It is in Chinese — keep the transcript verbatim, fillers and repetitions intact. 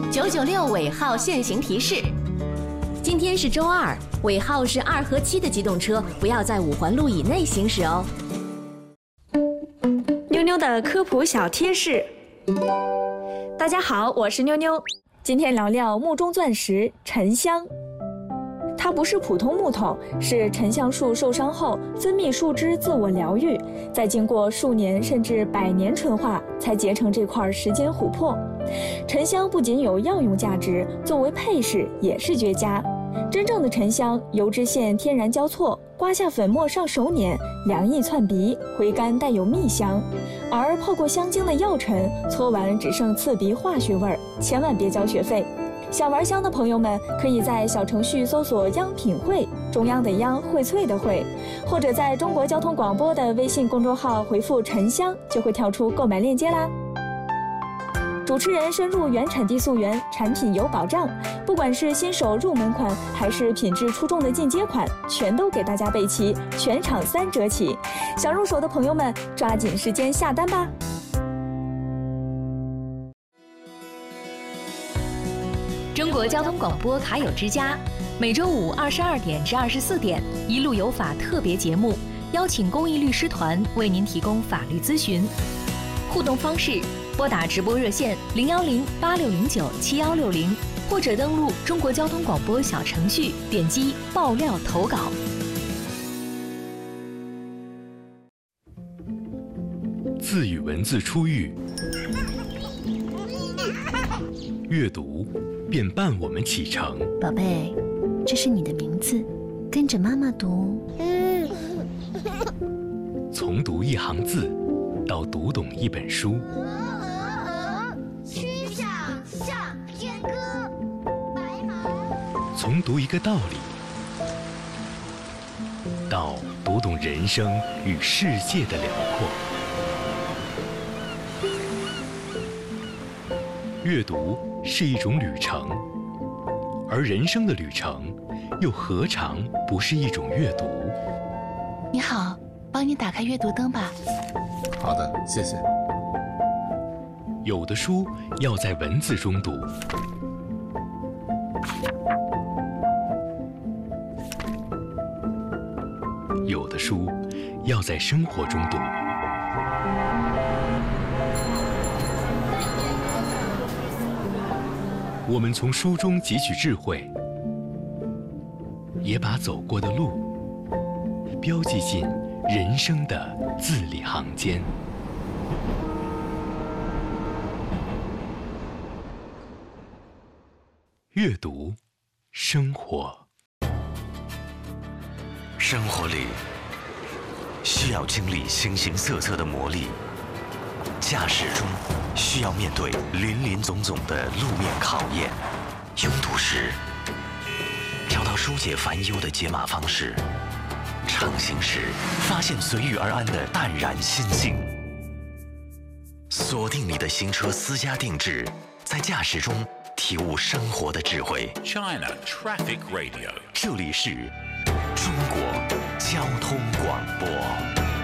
九九六尾号限行提示：今天是周二，尾号是二和七的机动车不要在五环路以内行驶哦。 妞妞的科普小贴士。大家好，我是妞妞，今天聊聊木中钻石沉香。它不是普通木头，是沉香树受伤后分泌树脂自我疗愈，再经过数年甚至百年纯化，才结成这块时间琥珀。沉香不仅有药用价值，作为配饰也是绝佳。真正的沉香，油脂线天然交错，刮下粉末上手捻，凉意窜鼻，回甘带有蜜香。而泡过香精的药尘，搓完只剩刺鼻化学味儿，千万别交学费。想玩香的朋友们，可以在小程序搜索“央品汇”，中央的央，荟萃的荟，或者在中国交通广播的微信公众号回复“沉香”，就会跳出购买链接啦。主持人深入原产地溯源，产品有保障，不管是新手入门款，还是品质出众的进阶款，全都给大家备齐，全场三折起。想入手的朋友们，抓紧时间下单吧。 中国交通广播卡友之家，每周五二十二点至二十四点，一路有法特别节目，邀请公益律师团为您提供法律咨询。互动方式：拨打直播热线零幺零八六零九七幺六零，或者登录中国交通广播小程序，点击爆料投稿。 字与文字初遇，阅读便伴我们启程。 宝贝，这是你的名字，跟着妈妈读。 从读一行字，到读懂一本书。 曲项向天歌，白马。 从读一个道理，到读懂人生与世界的辽阔。阅读是一种旅程，而人生的旅程又何尝不是一种阅读？ 你好，帮你打开阅读灯吧。 好的，谢谢。 有的书要在文字中读，有的书要在生活中读。我们从书中汲取智慧，也把走过的路标记进人生的字里行间。阅读，生活。 生活里需要经历形形色色的磨砺，驾驶中需要面对林林总总的路面考验，拥堵时找到疏解烦忧的解码方式，畅行时发现随遇而安的淡然心境。锁定你的新车私家定制，在驾驶中体悟生活的智慧。 China Traffic Radio， 这里是中国交通广播。